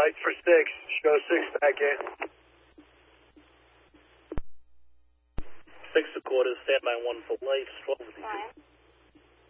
lights for 6. Show 6 back in. 6 2/4, stand by 1 for lights, 12 with you.